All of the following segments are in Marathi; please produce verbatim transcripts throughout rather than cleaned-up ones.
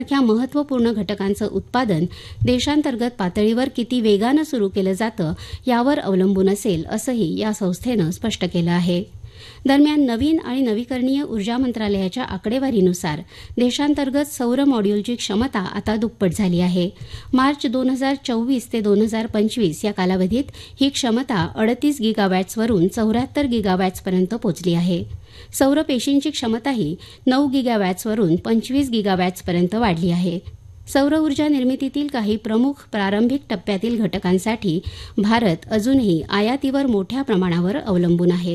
सारख्या महत्त्वपूर्ण घटकांचं उत्पादन देशांतर्गत पातळीवर किती वेगानं सुरू केलं जातं यावर अवलंबून असेल असंही या संस्थेनं स्पष्ट केलं आहे. दरम्यान नवीन आणि नवीकरणीय ऊर्जा मंत्रालयाच्या आकडेवारीनुसार देशांतर्गत सौर मॉड्यूलची क्षमता आता दुप्पट झाली आहे. मार्च दोन हजार चोवीस ते दोन हजार पंचवीस या कालावधीत ही क्षमता अडतीस गिगावॅट्सवरून चौऱ्याहत्तर गिगावॅट्सपर्यंत पोहोचली आहे. सौर पेशींची क्षमताही नऊ गिगावॅट्सवरून पंचवीस गिगावॅट्सपर्यंत वाढली आहे. सौर ऊर्जा निर्मितीतील काही प्रमुख प्रारंभिक टप्प्यातील घटकांसाठी भारत अजूनही आयातीवर मोठ्या प्रमाणावर अवलंबून आहे.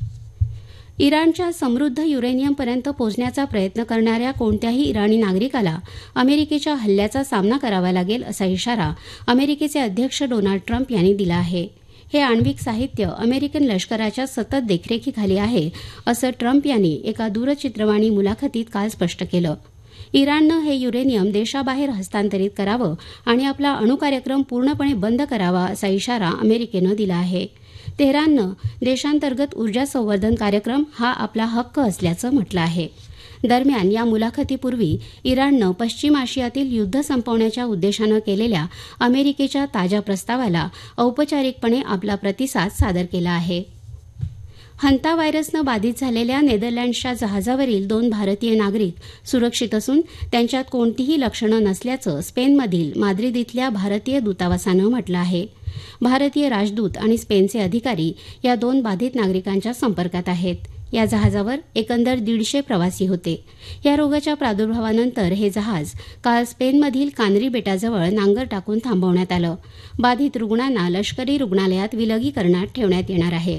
इराणच्या समृद्ध युरेनियमपर्यंत पोहोचण्याचा प्रयत्न करणाऱ्या कोणत्याही इराणी नागरिकाला अमेरिकेच्या हल्ल्याचा सामना करावा लागेल असा इशारा अमेरिकेचे अध्यक्ष डोनाल्ड ट्रम्प यांनी दिला आहे. हे आण्विक साहित्य अमेरिकन लष्कराच्या सतत देखरेखीखाली आहे असं ट्रम्प यांनी एका दूरचित्रवाणी मुलाखतीत काल स्पष्ट केलं. इराणनं हे युरेनियम देशाबाहेर हस्तांतरित करावं आणि आपला अणुकार्यक्रम पूर्णपणे बंद करावा असा इशारा अमेरिकेनं दिला आहे. तेहराननं देशांतर्गत ऊर्जा संवर्धन कार्यक्रम हा आपला हक्क असल्याचं म्हटलं आहे. दरम्यान या मुलाखतीपूर्वी इराणनं पश्चिम आशियातील युद्ध संपवण्याच्या उद्देशानं केलेल्या अमेरिकेच्या ताज्या प्रस्तावाला औपचारिकपणे आपला प्रतिसाद सादर केला आहे. हंता व्हायरसनं बाधित झालेल्या नेदरलँड्सच्या जहाजावरील दोन भारतीय नागरिक सुरक्षित असून त्यांच्यात कोणतीही लक्षणं नसल्याचं स्पेनमधील माद्रिद इथल्या भारतीय दूतावासानं म्हटलं आहे. भारतीय राजदूत आणि स्पेनचे अधिकारी या दोन बाधित नागरिकांच्या संपर्कात आहेत. या जहाजावर एकंदर दीडशे प्रवासी होते. या रोगाच्या प्रादुर्भावानंतर हे जहाज काल स्पेनमधील कानरी बेटाजवळ नांगर टाकून थांबवण्यात आलं. बाधित रुग्णांना लष्करी रुग्णालयात विलगीकरणात ठेवण्यात येणार आहे.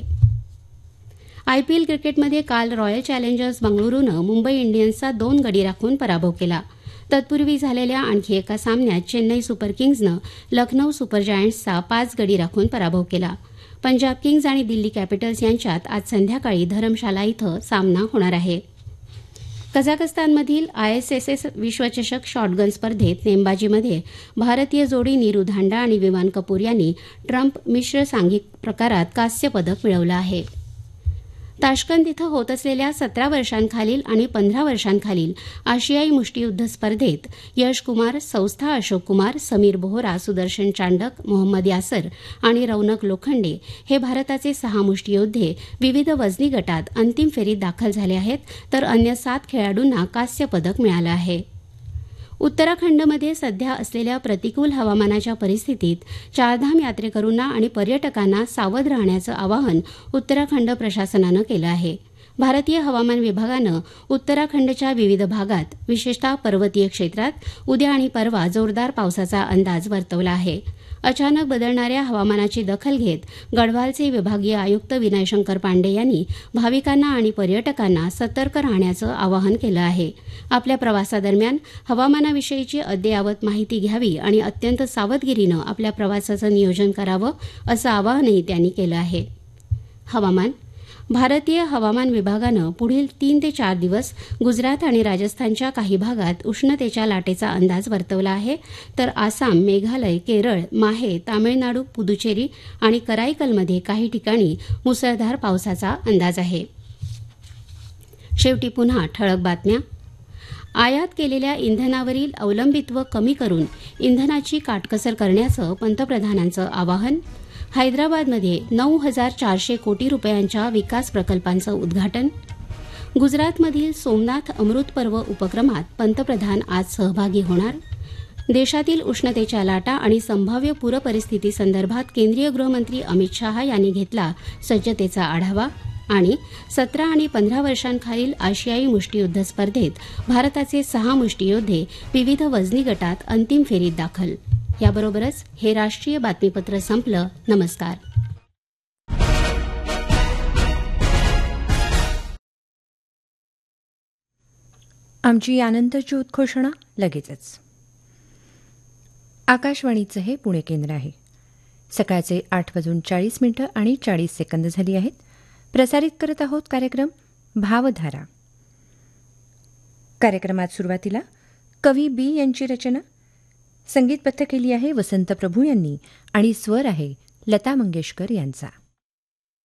आयपीएल क्रिकेटमध्ये काल रॉयल चॅलेंजर्स बंगळुरूनं मुंबई इंडियन्सचा दोन गडी राखून पराभव केला. तत्पूर्वी झालेल्या आणखी एका सामन्यात चेन्नई सुपर किंग्जनं लखनौ सुपर जायंट्सचा पाच गडी राखून पराभव केला. पंजाब किंग्ज आणि दिल्ली कॅपिटल्स यांच्यात आज संध्याकाळी धरमशाला इथं सामना होणार आहे. कझाकस्तानमधील आयएसएसएस विश्वचषक शॉटगन स्पर्धेत नेमबाजीमध्ये भारतीय जोडी नीरू धांडा आणि विमान कपूर यांनी ट्रम्प मिश्र सांघिक प्रकारात कांस्य पदक मिळवलं आहे. ताश्कंद इथं होत असलेल्या सतरा वर्षांखालील आणि पंधरा वर्षांखालील आशियाई मुष्टियुद्ध स्पर्धेत यश कुमार, सौस्था अशोक कुमार, समीर बोहरा, सुदर्शन चांडक, मोहम्मद यासर आणि रौनक लोखंडे हे भारताचे सहा मुष्टियोद्धे विविध वजनी गटात अंतिम फेरीत दाखल झाले आहेत, तर अन्य सात खेळाडूंना कांस्य पदक मिळालं आहे. उत्तराखंडमध्ये सध्या असलेल्या प्रतिकूल हवामानाच्या परिस्थितीत चारधाम यात्रेकरूंना आणि पर्यटकांना सावध राहण्याचं आवाहन उत्तराखंड प्रशासनानं केलं आहे. भारतीय हवामान विभागानं उत्तराखंडच्या विविध भागात विशेषतः पर्वतीय क्षेत्रात उद्या आणि परवा जोरदार पावसाचा अंदाज वर्तवला आहे. अचानक बदलणाऱ्या हवामानाची दखल घेत गढवालचे विभागीय आयुक्त विनय शंकर पांडे यांनी भाविकांना आणि पर्यटकांना सतर्क राहण्याचं आवाहन केलं आहे. आपल्या प्रवासादरम्यान हवामानाविषयीची अद्ययावत माहिती घ्यावी आणि अत्यंत सावधगिरीनं आपल्या प्रवासाचं नियोजन करावं असं आवाहनही त्यांनी केलं आहे. हवामान. भारतीय हवामान विभागानं पुढील तीन ते चार दिवस गुजरात आणि राजस्थानच्या काही भागात उष्णतेच्या लाटेचा अंदाज वर्तवला आहे, तर आसाम, मेघालय, केरळ, माहे, तामिळनाडू, पुदुचेरी आणि कराईकलमध्ये काही ठिकाणी मुसळधार पावसाचा अंदाज आहे. शेवटी पुन्हा ठळक बातम्या. आयात केलेल्या इंधनावरील अवलंबित्व कमी करून इंधनाची काटकसर करण्याचं पंतप्रधानांचं आवाहन. हैदराबादमध्ये नऊ हजार चारशे कोटी रुपयांच्या विकास प्रकल्पांचं उद्घाटन. गुजरातमधील सोमनाथ अमृत पर्व उपक्रमात पंतप्रधान आज सहभागी होणार. देशातील उष्णतेच्या लाटा आणि संभाव्य पूरपरिस्थितीसंदर्भात केंद्रीय गृहमंत्री अमित शहा यांनी घेतला सज्जतेचा आढावा. आणि सतरा आणि पंधरा वर्षांखालील आशियाई मुष्टियुद्ध स्पर्धेत भारताचे सहा मुष्टियोद्धे विविध वजनी गटात अंतिम फेरीत दाखल. याबरोबरच हे राष्ट्रीय बातमीपत्र संपलं. नमस्कार. आमची यानंतरची उद्घोषणा लगेचच. आकाशवाणीचं हे पुणे केंद्र आहे. सकाळचे आठ वाजून चाळीस मिनिटं आणि चाळीस सेकंद झाली आहेत. प्रसारित करत आहोत कार्यक्रम भावधारा. कार्यक्रमात सुरुवातीला कवी बी यांची रचना संगीतबद्ध केली आहे वसंत प्रभू यांनी आणि स्वर आहे लता मंगेशकर यांचा.